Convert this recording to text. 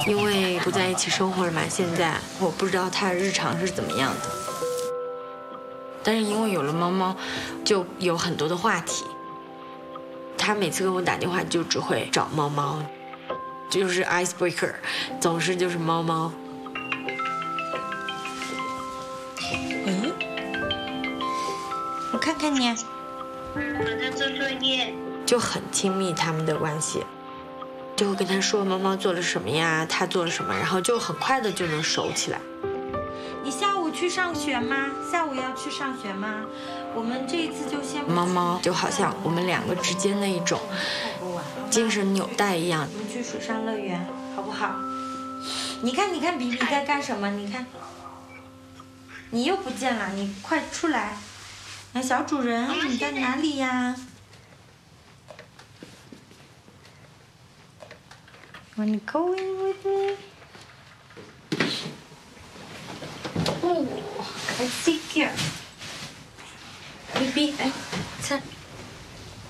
因为不在一起生活了嘛，现在我不知道他的日常是怎么样的。但是因为有了猫猫，就有很多的话题。他每次给我打电话就只会找猫猫，就是 icebreaker， 总是就是猫猫。 嗯，我看看你。 我在做作业。 就很亲密他们的关系，就会跟他说猫猫做了什么呀，他做了什么，然后就很快的就能熟起来。 你下午去上学吗？下午要去上学吗？我们这一次就先。 猫猫就好像我们两个之间的一种精神纽带一样。 我们去水上乐园好不好？你看，你看，比比在干什么？你看，你又不见了，你快出来！哎，小主人，你在哪里呀？Wanna go in with me? Oh, I see here. Baby, 哎，看。